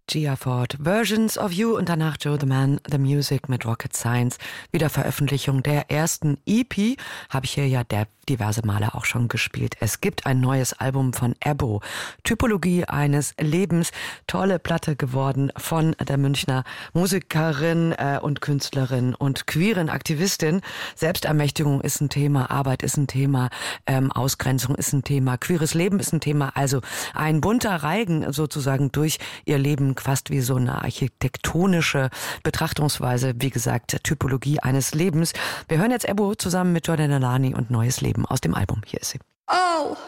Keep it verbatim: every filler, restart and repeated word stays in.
Gia Ford, Versions of You und danach Joe the Man, The Music mit Rocket Science. Wiederveröffentlichung der ersten E P, habe ich hier ja der diverse Male auch schon gespielt. Es gibt ein neues Album von Ebbo, Typologie eines Lebens. Tolle Platte geworden von der Münchner Musikerin äh, und Künstlerin und queeren Aktivistin. Selbstermächtigung ist ein Thema, Arbeit ist ein Thema, ähm, Ausgrenzung ist ein Thema, queeres Leben ist ein Thema. Also ein bunter Reigen sozusagen durch ihr Leben, fast wie so eine architektonische Betrachtungsweise. Wie gesagt, Typologie eines Lebens. Wir hören jetzt Ebbo zusammen mit Jordan Alani und Neues Leben aus dem Album. Hier ist sie. Oh!